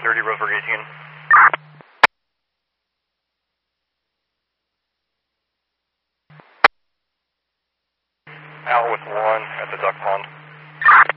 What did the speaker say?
30 Roseburg 18. Out with 1 at the duck pond.